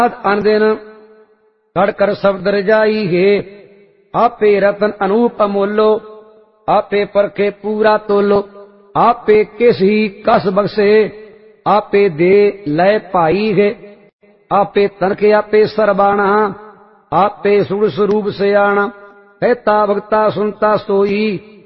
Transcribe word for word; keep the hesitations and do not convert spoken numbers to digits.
अन दिन कड़ कर शब्द रजाई है। आपे रतन अनूप अमोलो, आपे परखे पूरा तोलो। आपे किस ही कस बख्शे, आपे दे लय पाई है। आपे तनके आपे सरबाणा, आपे सुर स्वरूप से आना। कहता भगता सुनता सोई,